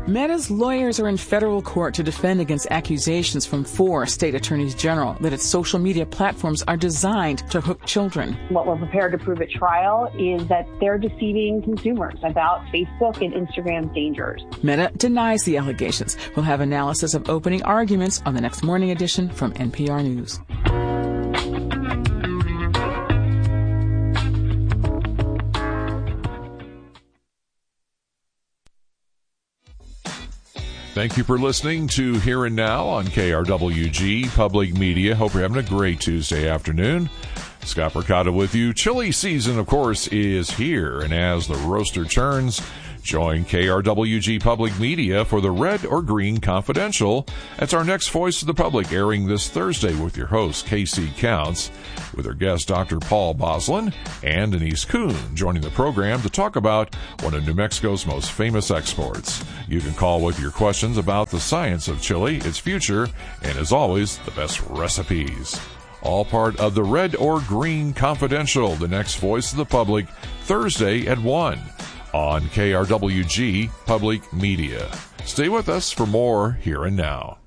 Meta's lawyers are in federal court to defend against accusations from 4 state attorneys general that its social media platforms are designed to hook children. What we're prepared to prove at trial is that they're deceiving consumers about Facebook and Instagram's dangers. Meta denies the allegations. We'll have analysis of opening arguments on the next morning edition from NPR News. Thank you for listening to Here and Now on KRWG Public Media. Hope you're having a great Tuesday afternoon. Scott Percotta with you. Chili season, of course, is here. And as the roaster turns, join KRWG Public Media for the Red or Green Confidential. That's our next Voice of the Public, airing this Thursday with your host, Casey Counts, with our guest, Dr. Paul Boslin, and Denise Kuhn, joining the program to talk about one of New Mexico's most famous exports. You can call with your questions about the science of chili, its future, and, as always, the best recipes. All part of the Red or Green Confidential, the next Voice of the Public, Thursday at 1 on KRWG Public Media. Stay with us for more Here and Now.